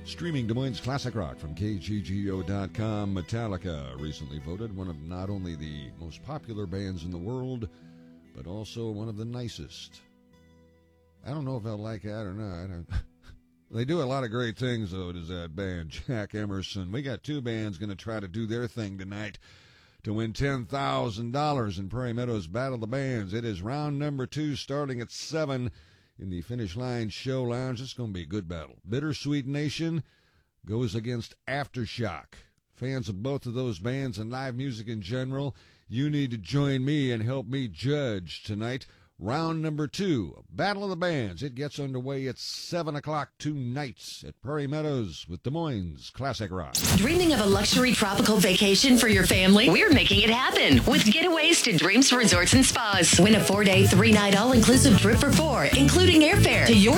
Streaming Des Moines Classic Rock from KGGO.com. Metallica recently voted one of not only the most popular bands in the world, but also one of the nicest. I don't know if I'll like that or not. They do a lot of great things, though, does that band, Jack Emerson. We got two bands going to try to do their thing tonight to win $10,000 in Prairie Meadows Battle of the Bands. It is round number 2 starting at 7 in the Finish Line Show Lounge. It's going to be a good battle. Bittersweet Nation goes against Aftershock. Fans of both of those bands and live music in general, you need to join me and help me judge tonight. Round number 2, Battle of the Bands. It gets underway at 7 o'clock tonight at Prairie Meadows with Des Moines Classic Rock. Dreaming of a luxury tropical vacation for your family? We're making it happen with Getaways to Dreams Resorts and Spas. Win a 4-day, 3-night all-inclusive trip for 4, including airfare to your